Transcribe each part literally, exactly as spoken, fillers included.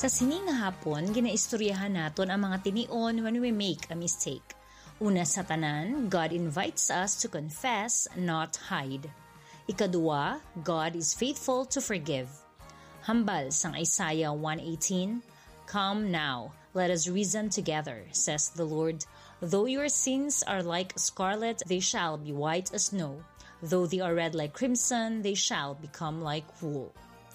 Sa sining nga hapon, ginaistoryahan naton ang mga tinion when we make a mistake. Una sa tanan, God invites us to confess, not hide. Ikadua, God is faithful to forgive. Hambal sang Isaiah one eighteen, "Come now, let us reason together, says the Lord. Though your sins are like scarlet, they shall be white as snow. Though they are red like crimson, they shall become like wool."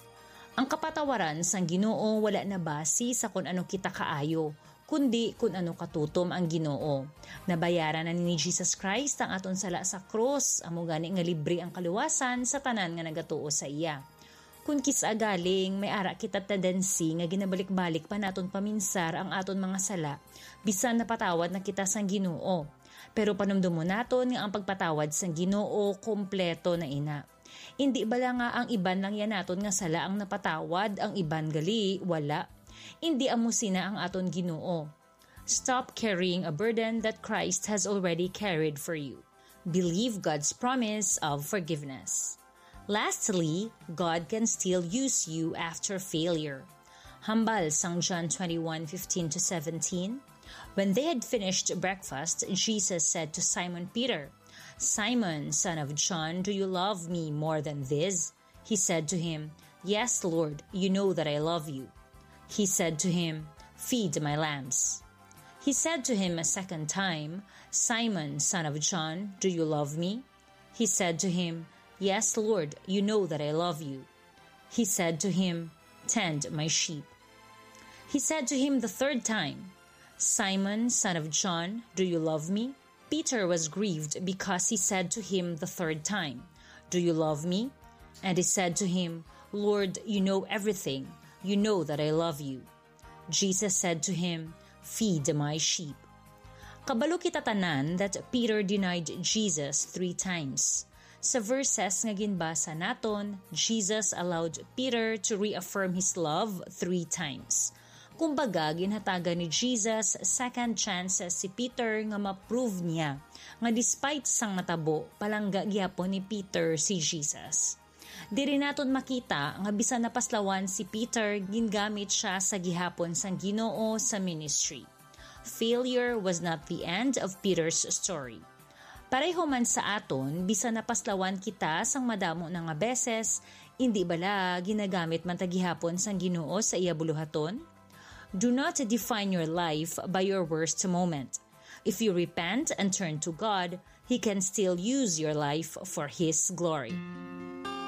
Ang kapatawaran sang Ginoo wala na basi sa kung ano kita kaayo, kundi kung ano katutom ang Ginoo. Nabayaran na ni Jesus Christ ang aton sala sa krus, amo gani nga libre ang kaluwasan sa tanan nga nagatuo sa iya. Kung kisa galing, may ara kita tendency nga ginabalik-balik pa naton paminsar ang aton mga sala, bisan napatawad na kita sang Ginoo. Pero panumdumo naton nga ang pagpatawad sang Ginoo kompleto na ina. Hindi bala nga ang iban lang yan naton nga sala ang napatawad, ang iban gali, wala. Hindi amo sina ang aton Ginoo. Stop carrying a burden that Christ has already carried for you. Believe God's promise of forgiveness. Lastly, God can still use you after failure. Hambal sang John twenty-one fifteen to seventeen. When they had finished breakfast, Jesus said to Simon Peter, "Simon, son of John, do you love me more than this?" He said to him, "Yes, Lord, you know that I love you." He said to him, "Feed my lambs." He said to him a second time, "Simon, son of John, do you love me?" He said to him, "Yes, Lord, you know that I love you." He said to him, "Tend my sheep." He said to him the third time, "Simon, son of John, do you love me?" Peter was grieved because he said to him the third time, "Do you love me?" And he said to him, "Lord, you know everything. You know that I love you." Jesus said to him, "Feed my sheep." Kabalo kita tanan that Peter denied Jesus three times. Sa verses nga ginbasa naton, Jesus allowed Peter to reaffirm his love three times. Kumbaga, ginhatagan ni Jesus second chances si Peter nga ma-prove niya nga despite sang natabo, palangga gyapon ni Peter si Jesus. Diri naton makita nga bisan napaslawan si Peter, gingamit siya sa gihapon sang Ginoo sa ministry. Failure was not the end of Peter's story. Pareho man sa aton, bisan napaslawan kita sang madamo na nga beses, hindi bala ginagamit man tagihapon sang Ginoo sa iya buluhaton? Do not define your life by your worst moment. If you repent and turn to God, He can still use your life for His glory.